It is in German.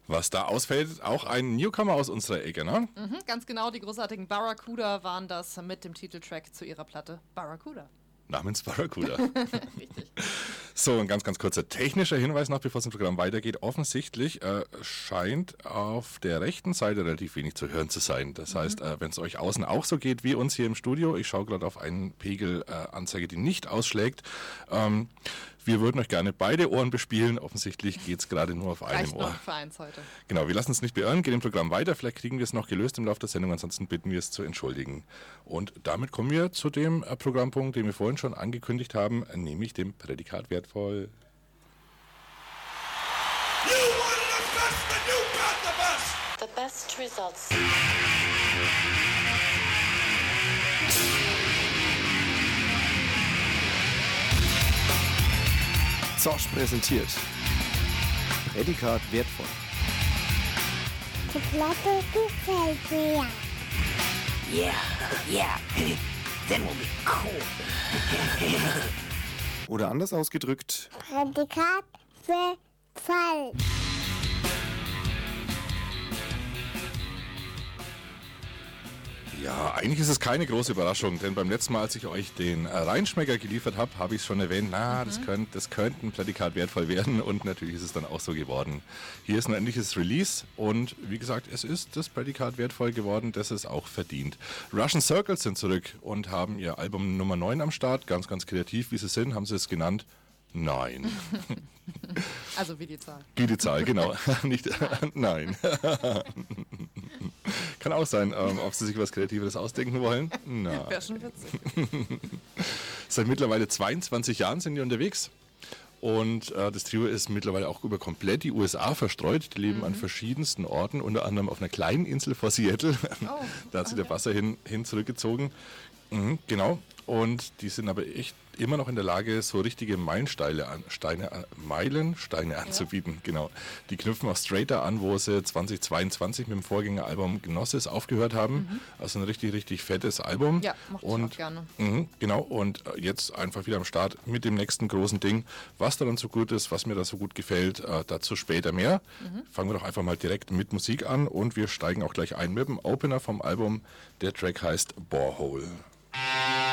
Was da ausfällt, auch ein Newcomer aus unserer Ecke, ne? Ganz genau, die großartigen Barracuda waren das mit dem Titeltrack zu ihrer Platte Barracuda. Namens Barracuda. Richtig. So, ein ganz, ganz kurzer technischer Hinweis noch, bevor es im Programm weitergeht. Offensichtlich scheint auf der rechten Seite relativ wenig zu hören zu sein. Das heißt, wenn es euch außen auch so geht wie uns hier im Studio, ich schaue gerade auf einen Pegelanzeige, die nicht ausschlägt. Wir würden euch gerne beide Ohren bespielen. Offensichtlich geht es gerade nur auf einem Ohr. Noch für eins heute. Genau, wir lassen uns nicht beirren, gehen im Programm weiter. Vielleicht kriegen wir es noch gelöst im Laufe der Sendung, ansonsten bitten wir es zu entschuldigen. Und damit kommen wir zu dem Programmpunkt, den wir vorhin schon angekündigt haben, nämlich dem Prädikat wertvoll. You wanted the best and you got the best! The best results. Zosch präsentiert. Prädikat wertvoll. Die Platte gefällt mir. Yeah, that will be cool. Oder anders ausgedrückt, Prädikat wertvoll. Ja, eigentlich ist es keine große Überraschung, denn beim letzten Mal, als ich euch den Reinschmecker geliefert habe, habe ich es schon erwähnt, das könnte ein Prädikat wertvoll werden und natürlich ist es dann auch so geworden. Hier ist ein endliches Release und wie gesagt, es ist das Prädikat wertvoll geworden, das es auch verdient. Russian Circles sind zurück und haben ihr Album Nummer 9 am Start, ganz, ganz kreativ, wie sie sind, haben sie es genannt. Nein. Also wie die Zahl. Wie die Zahl, genau. Nicht, nein. Kann auch sein, ob sie sich was Kreatives ausdenken wollen. Nein. Wäre schon witzig. Seit mittlerweile 22 Jahren sind die unterwegs. Und das Trio ist mittlerweile auch über komplett die USA verstreut. Die leben an verschiedensten Orten, unter anderem auf einer kleinen Insel vor Seattle. Da hat sich der Wasser hin zurückgezogen. Genau. Und die sind aber echt immer noch in der Lage, so richtige Meilensteine anzubieten. Genau. Die knüpfen auch straighter an, wo sie 2022 mit dem Vorgängeralbum Gnosis aufgehört haben. Also ein richtig, richtig fettes Album. Ja, mochte ich auch gerne. Genau. Und jetzt einfach wieder am Start mit dem nächsten großen Ding. Was daran so gut ist, was mir da so gut gefällt, dazu später mehr. Fangen wir doch einfach mal direkt mit Musik an und wir steigen auch gleich ein mit dem Opener vom Album. Der Track heißt Borehole.